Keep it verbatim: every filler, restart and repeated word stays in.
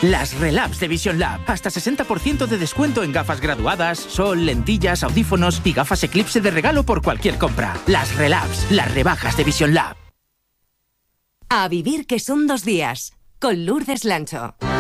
Las Relabs de Vision Lab. Hasta sesenta por ciento de descuento en gafas graduadas, sol, lentillas, audífonos y gafas Eclipse de regalo por cualquier compra. Las Relabs, las rebajas de Vision Lab. A vivir que son dos días, con Lourdes Lancho.